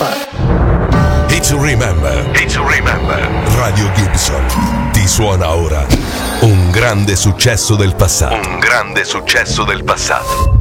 It's Remember. Radio Gibson ti suona ora un grande successo del passato.